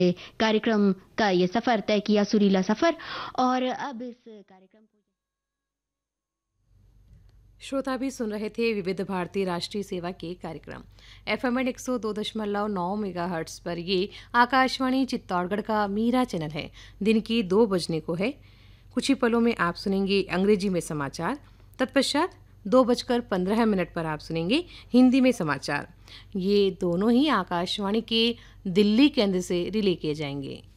कार्यक्रम का ये सफ़र तय किया, सुरीला सफ़र। और अब इस कार्यक्रम को श्रोता भी सुन रहे थे विविध भारती राष्ट्रीय सेवा के कार्यक्रम। एफएम 102.9 मेगाहर्ट्ज पर ये आकाशवाणी चित्तौड़गढ़ का मीरा चैनल है। दिन की 2 बजने को है। कुछ ही पलों में आप सुनेंगे अंग्रेजी में समाचार। तत्पश्चात 2:15 पर आप सुनेंगे हिंदी में समाचार। ये दोनों ही आकाशवाणी के दिल्ली केंद्र से रिले किए जाएंगे।